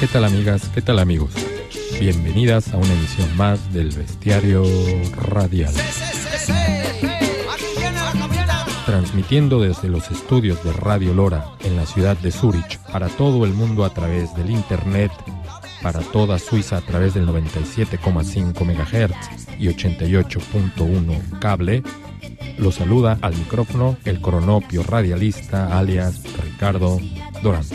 ¿Qué tal amigas? ¿Qué tal amigos? Bienvenidas a una emisión más del Bestiario Radial. Transmitiendo desde los estudios de Radio Lora en la ciudad de Zúrich para todo el mundo a través del internet, para toda Suiza a través del 97,5 MHz y 88.1 cable. Lo saluda al micrófono el cronopio radialista alias Ricardo Dorán.